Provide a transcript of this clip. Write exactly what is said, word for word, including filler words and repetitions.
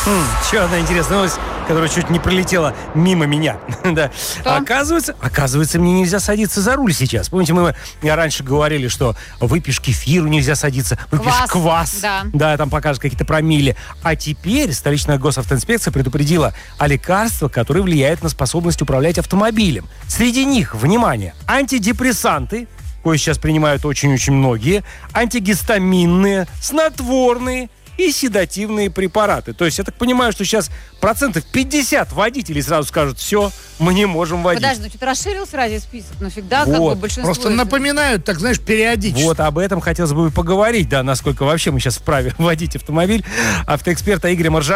Еще одна интересная новость, которая чуть не пролетела мимо меня. Да. Оказывается, оказывается, мне нельзя садиться за руль сейчас. Помните, мы раньше говорили, что выпьешь кефиру, нельзя садиться, выпьешь квас. квас да. да, там покажут какие-то промилле. А теперь столичная госавтоинспекция предупредила о лекарствах, которые влияют на способность управлять автомобилем. Среди них, внимание, антидепрессанты, кое сейчас принимают очень-очень многие, антигистаминные, снотворные и седативные препараты. То есть я так понимаю, что сейчас процентов пятьдесят водителей сразу скажут: все, мы не можем водить. Подожди, ну что-то расширился разве список? Ну всегда вот. как бы большинство... Просто напоминают, так знаешь, периодически. Вот об этом хотелось бы поговорить, да, насколько вообще мы сейчас вправе водить автомобиль. Автоэксперта Игоря Маржа